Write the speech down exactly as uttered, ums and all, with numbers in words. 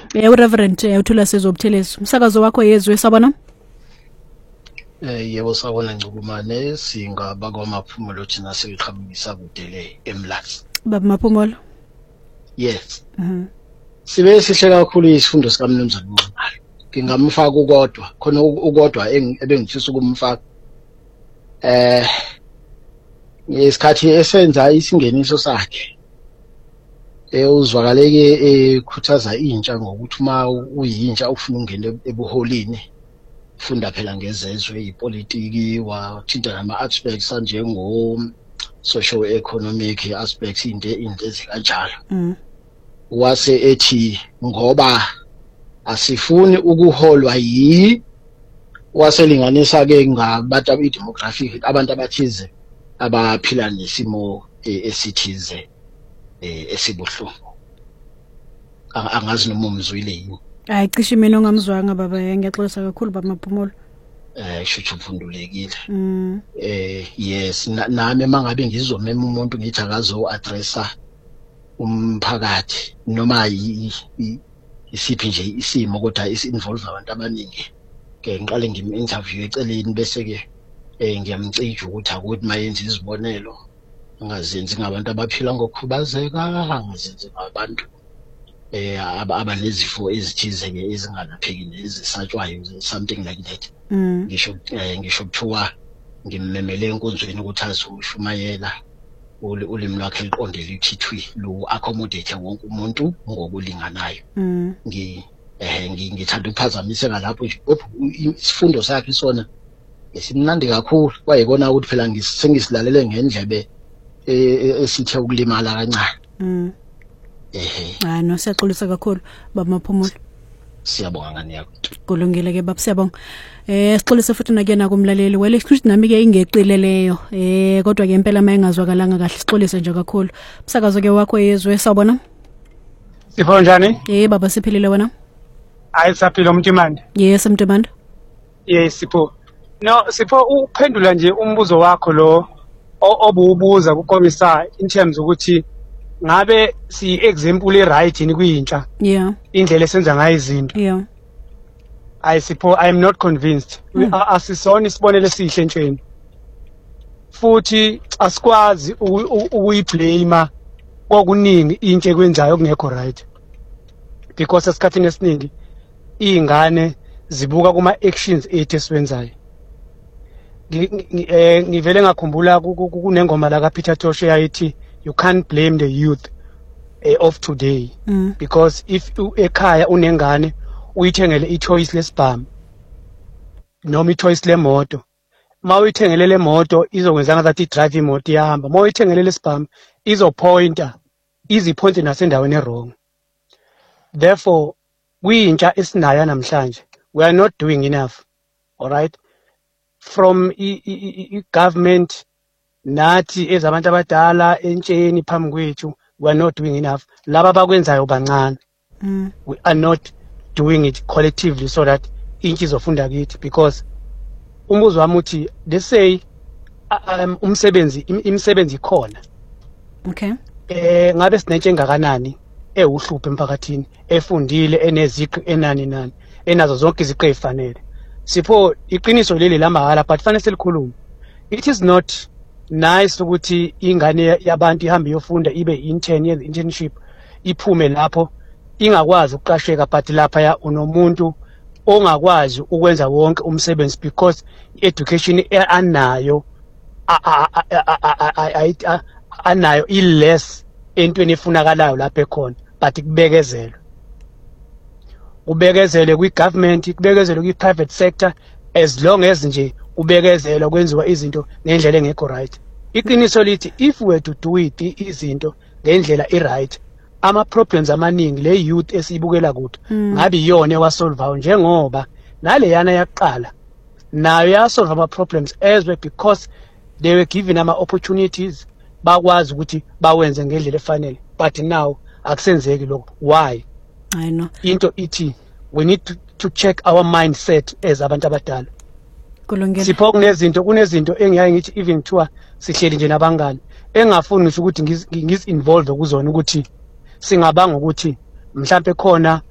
Eh uReverend uthula sizobutheleza. Umsakazo wakho yezwe sabona? Eh yebo sabona Ngcukumane singaba kwamaphumulo thina seliqhabukisa kudele eMlazi. Baba Maphumulo. Yes. Mhm. Sibe sihle kakhulu isifundo sika Mnumzane Nxumalo. Ngingamfaka ukodwa khona ukodwa ebengifisa ukumfaka. Eh ngesikhathi esenza isingeniso sakhe. Eh uzwakaleke ekhuthaza intsha ngokuthi uma uyintsha ufuna ungena ebuholini funda phela ngezezwe ipolitiki wathinta nama aspects anjengo social economic aspects into into ezikanjalo. Mhm. Wase ethi ngoba asifuni ukuholwa yi waselinganisa ke ngabantu abidemographic abantu abathize abaphila nesimo esithize esibuhlungu. Angazi noma umzwile yini. Hayi cishe mina ongamzwanga baba ngiyaxolisa kakhulu Baba Maphumulo. Eh shuthu ufundulekile. Mhm. Eh yes nami mangabe ngizomema umuntu ngithi akazo addressa umphakathi noma isiphi nje isimo kodwa isinvolve abantu abaningi ke ngiqale ngim-interview eceleni bese ke eh ngiyamcija ukuthi akuthi mayenza izibonelo angazenzi ngabantu abaphila ngokukhubazeka angazenzi ngabantu eh abanezifo ezithize ke ezingalapheki nezisatshwayo something like that. Mhm. Ngisho ngisho kuthiwa ngimmemele enkonzweni ukuthi azoshumayela ulimi lwakhe liqondele ithithwi lo accommodate wonke umuntu ngokulinganayo. Mhm. Ngi eh ngithanda ukuphazamiseka lapho isifundo sakhe sona esimnandi kakhulu kwayekona ukuthi phela ngisengisilalele ngendlebe esithe ukulimala kancane. Mhm. Ehe. Ah no siyaxolisa kakhulu Baba Maphumulo. Siyabonga ngani yakho. Kulungile ke baba siyabonga. Eh sixolise futhi nakuyena kumlaleli wele excuse nami ke ingeqile leyo. Eh kodwa ke impela mayengazwakalanga kahle sixolise nje kakhulu. Umsakazo ke wakho yezwe sawubona? Sipho njani? Eh baba siphilile wena? Hayi saphila umntimande. Yes umntimande. Yes Sipho. No Sipho uphendula nje umbuzo wakho lo obubuza kukomisa in terms ukuthi ngabe si example e right ni kuyintsha. Yeah. Indlela esenza ngayo izinto. Yeah. I suppose I am not convinced. Mm. Asisona isibonelo esihle entsheni. Futhi asikwazi ukuyiblame kokuningi into ekwenzayo okungekho right. Because esikhathini esiningi izingane zibuka kuma actions ethu esiwenzayo. Ngivele ngakhumbula kunengoma la kaPeter Tosh eyayithi you can't blame the youth uh, of today. Mm. Because if ekhaya unengane uyithengele i-choice lesibhamu noma i-choice lemoto ma uyithengele le moto izokwenza ngathi i-drive imoto iyahamba ma uyithengele lesibhamu izopointer izipointe nasendaweni e-wrong. Therefore kuyintsha esinayo namhlanje we are not doing enough. All right, from i-government nathi ezabantu abadala entsheni phambi kwethu we are not doing enough. Laba bakwenzayo bancane. Mm. We are not doing it collectively so that intsha izofunda kithi because umbuzo wami uthi they say um, umsebenzi imisebenzi ikhona. Okay. Eh ngabe sinentshe engakanani ewuhlupho emphakathini efundile eneziqi enani nani enazo zonke iziqi ezifanele. Sipho iqiniso leli lamahala but fanele selikhuluma. It is not nice ukuthi ingane yabantu ihambe yofunda ibe intern ye internship iphume lapho ingakwazi ukuqasheka but lapha ya unomuntu ongakwazi ukwenza wonke umsebenzi because education anayo anayo iless entweni efunakalayo lapha ekhona but kubekezelwe ubekezele kwi-government kubekezelwe kwi-private sector as long as nje ubekezelwa kwenziwa izinto ngendlela engekho right. Iqiniso lithi if we to do it izinto ngendlela i-right ama problems amaningi le youth esibukela kude mm. ngabe iyona ewasolvayo njengoba naleyana yaqala nayo yasolve ama problems ezwe because they were given ama opportunities bakwazi ukuthi bawenze ngendlela efanele but now akusenzeki lokho. Why? I know. Into ithi we need to, to check our mindset as abantu abadala. Kulungile. Sipho kunezinto kunezinto engiyaye ngithi even kuthiwa sihleli nje nabangani engafuni ngisho ukuthi ngis involve kuzona ukuthi singabanga ukuthi mhlambe khona